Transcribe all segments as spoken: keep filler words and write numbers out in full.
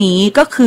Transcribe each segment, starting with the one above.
นี้ก็คือ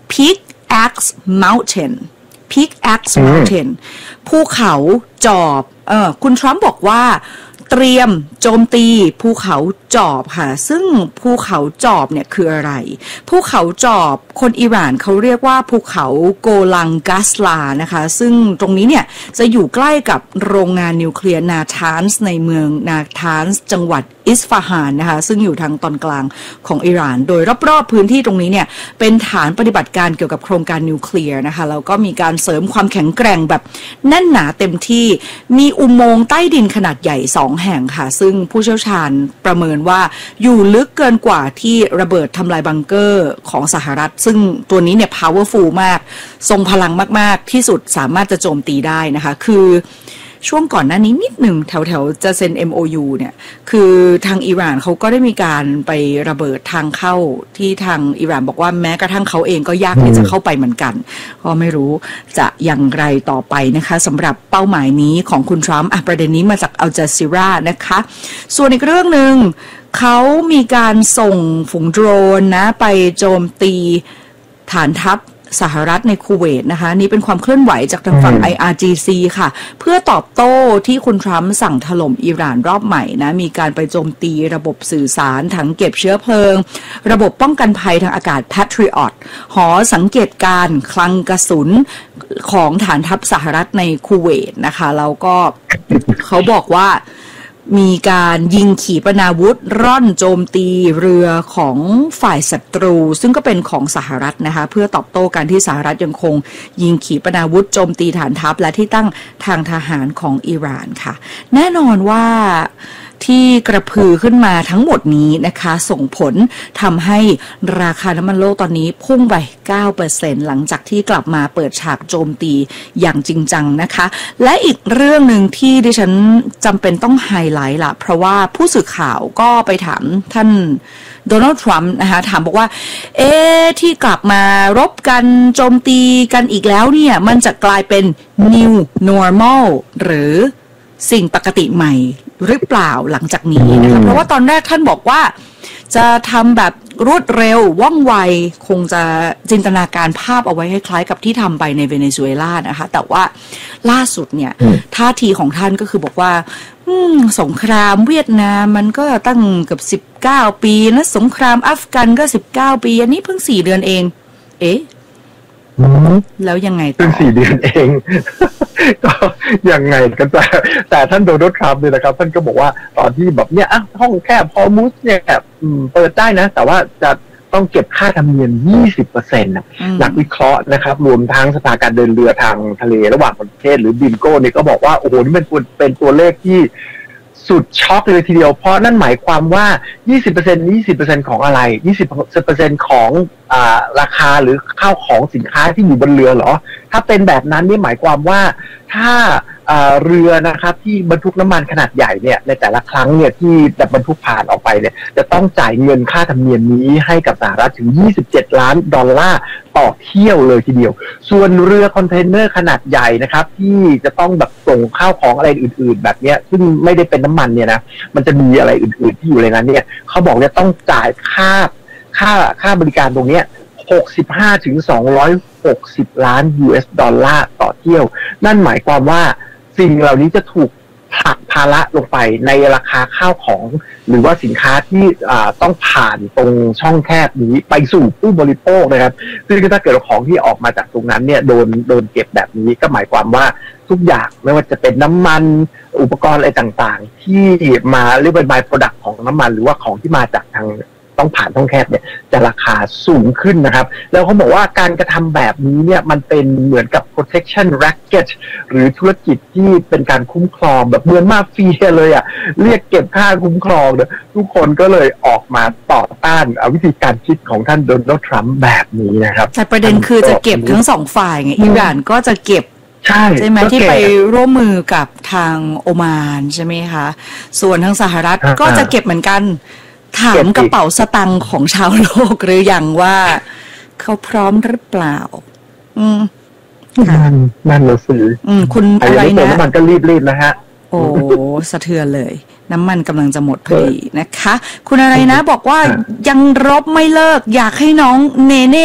Pickaxe Mountain Pickaxe Mountain ภูเขาจอบเออคุณทรัมป์บอกว่าเตรียมโจมตีภูเขาจอบค่ะซึ่งภูเขาจอบเนี่ยคืออะไรภูเขาจอบคนอิหร่านเขาเรียกว่าภูเขาโกลังกัสลานะคะซึ่งตรงนี้เนี่ยจะอยู่ใกล้กับโรงงานนิวเคลียร์นาทานส์ในเมืองนาทานส์จังหวัดอิสฟาฮานนะคะซึ่งอยู่ทางตอนกลางของอิหร่านโดยรอบๆพื้นที่ตรงนี้เนี่ยเป็นฐานปฏิบัติการเกี่ยวกับโครงการนิวเคลียร์นะคะแล้วก็มีการเสริมความแข็งแกร่งแบบแน่นหนาเต็มที่มีอุโมงค์ใต้ดินขนาดใหญ่สองแห่งค่ะซึ่งผู้เชี่ยวชาญประเมินว่าอยู่ลึกเกินกว่าที่ระเบิดทำลายบังเกอร์ของสหรัฐซึ่งตัวนี้เนี่ย powerful มากทรงพลังมากๆที่สุดสามารถจะโจมตีได้นะคะคือช่วงก่อนหน้านี้นิดหนึ่งแถวๆจะเซ็น เอ็ม โอ ยู เนี่ยคือทางอิหร่านเขาก็ได้มีการไประเบิดทางเข้าที่ทางอิหร่านบอกว่าแม้กระทั่งเขาเองก็ยากที่จะเข้าไปเหมือนกันก็ไม่รู้จะอย่างไรต่อไปนะคะสำหรับเป้าหมายนี้ของคุณทรัมป์อ่ะประเด็นนี้มาจากอัลจาซีรานะคะส่วนอีกเรื่องหนึ่งเขามีการส่งฝูงโดรนนะไปโจมตีฐานทัพสหรัฐในคูเวตนะคะนี่เป็นความเคลื่อนไหวจากทางฝั่ง ไอ อาร์ จี ซี ค่ะเพื่อตอบโต้ที่คุณทรัมป์สั่งถล่มอิหร่านรอบใหม่นะมีการไปโจมตีระบบสื่อสารถังเก็บเชื้อเพลิงระบบป้องกันภัยทางอากาศ Patriot หอสังเกตการคลังกระสุนของฐานทัพสหรัฐในคูเวตนะคะแล้วก็เขาบอกว่ามีการยิงขีปนาวุธร่อนโจมตีเรือของฝ่ายศัตรูซึ่งก็เป็นของสหรัฐนะคะเพื่อตอบโต้การที่สหรัฐยังคงยิงขีปนาวุธโจมตีฐานทัพและที่ตั้งทางทหารของอิหร่านค่ะแน่นอนว่าที่กระพือขึ้นมาทั้งหมดนี้นะคะส่งผลทำให้ราคาน้ำมันโลกตอนนี้พุ่งไป เก้าเปอร์เซ็นต์ หลังจากที่กลับมาเปิดฉากโจมตีอย่างจริงจังนะคะและอีกเรื่องหนึ่งที่ดิฉันจำเป็นต้องไฮไลท์ละเพราะว่าผู้สื่อข่าวก็ไปถามท่านโดนัลด์ทรัมป์นะคะถามบอกว่าเอ๊ะที่กลับมารบกันโจมตีกันอีกแล้วเนี่ยมันจะกลายเป็น new normal หรือสิ่งปกติใหม่หรือเปล่าหลังจากนี้นะคะเพราะว่าตอนแรกท่านบอกว่าจะทำแบบรวดเร็วว่องไวคงจะจินตนาการภาพเอาไว้ให้คล้ายกับที่ทำไปในเวเนซุเอลานะคะแต่ว่าล่าสุดเนี่ยท่าทีของท่านก็คือบอกว่าสงครามเวียดนามมันก็ตั้งเกือบสิบเก้าปีนะสงครามอัฟกันก็สิบเก้าปีอันนี้เพิ่งสี่เดือนเองเอ๊ะแล้วยังไงต่อเพิ่งสี่เดือนเองก็ยังไงกันแต่แต่ท่านโดนัลด์ทรัมป์เนี่ยนะครับท่านก็บอกว่าตอนที่แบบเนี้ยห้องแคบฮอร์มุสเนี่ยเปิดได้นะแต่ว่าจะต้องเก็บค่าธรรมเนียม ยี่สิบเปอร์เซ็นต์ นะนักวิเคราะห์นะครับรวมทั้งสภาการเดินเรือทางทะเลระหว่างประเทศหรือบิมโก้เนี่ยก็บอกว่าโอ้โหนี่เป็นเป็นตัวเลขที่สุดช็อกเลยทีเดียวเพราะนั่นหมายความว่า ยี่สิบเปอร์เซ็นต์ ยี่สิบเปอร์เซ็นต์ ของอะไร ยี่สิบเปอร์เซ็นต์ ของอ่าราคาหรือข้าวของสินค้าที่อยู่บนเรือเหรอถ้าเป็นแบบนั้นนี่หมายความว่าถ้าเรือนะครับที่บรรทุกน้ำมันขนาดใหญ่เนี่ยในแต่ละครั้งเนี่ยที่จะบรรทุกผ่านออกไปเนี่ยจะต้องจ่ายเงินค่าธรรมเนียมนี้ให้กับสหรัฐถึงยี่สิบเจ็ดล้านดอลลาร์ต่อเที่ยวเลยทีเดียวส่วนเรือคอนเทนเนอร์ขนาดใหญ่นะครับที่จะต้องแบบส่งข้าวของอะไรอื่นๆแบบเนี้ยซึ่งไม่ได้เป็นน้ำมันเนี่ยนะมันจะมีอะไรอื่นๆที่อยู่ในนั้นเนี่ยเขาบอกเนี่ยต้องจ่ายค่าค่าค่าบริการตรงเนี้ยหกสิบห้าถึงสองร้อยหกสิบล้าน ยู เอส ดอลลาร์ต่อเที่ยวนั่นหมายความว่าสิ่งเหล่านี้จะถูกผลักภาระลงไปในราคาข้าวของหรือว่าสินค้าที่ต้องผ่านตรงช่องแคบนี้ไปสู่ผู้บริโภคนะครับซึ่งถ้าเกิดของที่ออกมาจากตรงนั้นเนี่ยโดนโดนเก็บแบบนี้ก็หมายความว่าทุกอย่างไม่ว่าจะเป็นน้ำมันอุปกรณ์อะไรต่างๆที่มาเรียกเป็น by product ของน้ำมันหรือว่าของที่มาจากทางต้องผ่านช่องแคบเนี่ยจะราคาสูงขึ้นนะครับแล้วเขาบอกว่าการกระทำแบบนี้เนี่ยมันเป็นเหมือนกับ protection racket หรือธุรกิจที่เป็นการคุ้มครองแบบเหมือนมาเฟียเลยอ่ะเรียกเก็บค่าคุ้มครองเนี่ยทุกคนก็เลยออกมาต่อต้านวิธีการคิดของท่านโดนัลด์ทรัมป์แบบนี้นะครับแต่ประเด็นคือจะเก็บทั้งสองฝ่ายไงอิหร่านก็จะเก็บใช่ใช่ไหมที่ไปร่วมมือกับทางโอมานใช่ไหมคะส่วนทางสหรัฐก็จะเก็บเหมือนกันถามกระเป๋าสตังค์ของชาวโลกหรือยังว่าเขาพร้อมหรือเปล่าอืมนั่นนั่นเลยสิอืมคุณอะไรนะน้ำมันก็รีบๆนะฮะโอ้สะเทือนเลยน้ำมันกำลังจะหมดพอดีนะคะคุณอะไรนะบอกว่ายังรบไม่เลิกอยากให้น้องเนเน่